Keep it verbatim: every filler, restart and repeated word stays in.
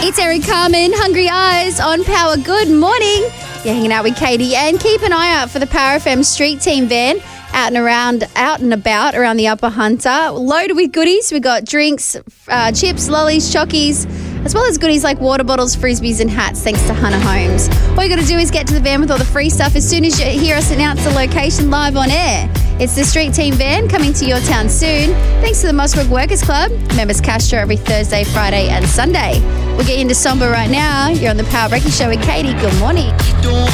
It's Eric Carmen, Hungry Eyes on Power. Good morning. You're hanging out with Katie, and keep an eye out for the Power F M Street Team van out and around, out and about around the Upper Hunter, loaded with goodies. We got drinks, uh, chips, lollies, chockies, as well as goodies like water bottles, frisbees and hats, thanks to Hunter Homes. All you got to do is get to the van with all the free stuff as soon as you hear us announce the location live on air. It's the Street Team van coming to your town soon, thanks to the Mossbrook Workers Club. Members cash draw every Thursday, Friday and Sunday. We'll get into Somber right now. You're on the Power Breaking Show with Katie. Good morning.